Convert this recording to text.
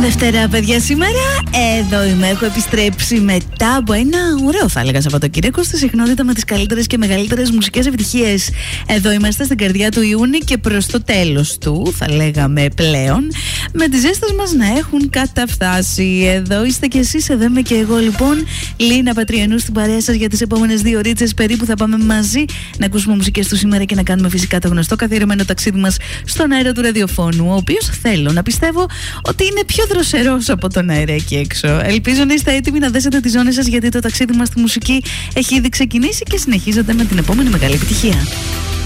Δευτέρα, παιδιά, σήμερα εδώ είμαι. Έχω επιστρέψει μετά από ένα ωραίο, θα έλεγα, Σαββατοκύριακο στη συχνότητα με τις καλύτερες και μεγαλύτερες μουσικές επιτυχίες. Εδώ είμαστε στην καρδιά του Ιούνι και προς το τέλος του, θα λέγαμε πλέον, με τις ζέστες μας να έχουν καταφτάσει. Εδώ είστε κι εσείς, εδώ είμαι και εγώ, λοιπόν. Λίνα Πατριανού στην παρέα σας για τις επόμενες 2 ωρίτσες περίπου. Θα πάμε μαζί να ακούσουμε μουσικές του σήμερα και να κάνουμε φυσικά το γνωστό καθιερωμένο ταξίδι μας στον αέρα του ραδιοφώνου, ο οποίος θέλω να πιστεύω ότι είναι πιο δροσερός από τον αέρα εκεί έξω. Ελπίζω να είστε έτοιμοι να δέσετε τις ζώνες σας, γιατί το ταξίδι μας στη μουσική έχει ήδη ξεκινήσει και συνεχίζεται με την επόμενη μεγάλη επιτυχία.